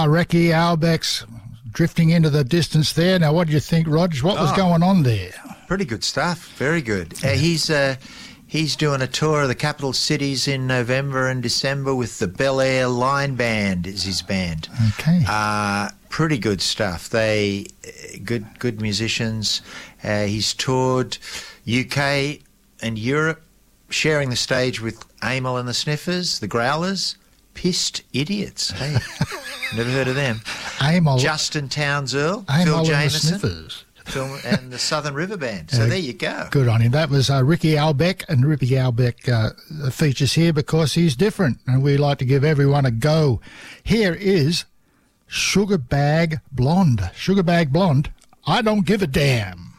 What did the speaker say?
Ricky Albeck's drifting into the distance there. Now, what do you think, Rog? What was going on there? Pretty good stuff. Very good. He's doing a tour of the capital cities in November and December with the Bel Air Line Band is his band. Okay. Pretty good stuff. They good musicians. He's toured UK and Europe, sharing the stage with Amyl and the Sniffers, the Growlers, Pissed Idiots. Hey, never heard of them. Amyl, Justin Townes-Earl, Amyl Phil and the Jameson. Sniffers. And the Southern River Band. So there you go. Good on him. That was Ricky Albeck, and Ricky Albeck features here because he's different, and we like to give everyone a go. Here is Sugar Bag Blonde. Sugar Bag Blonde, I Don't Give a Damn.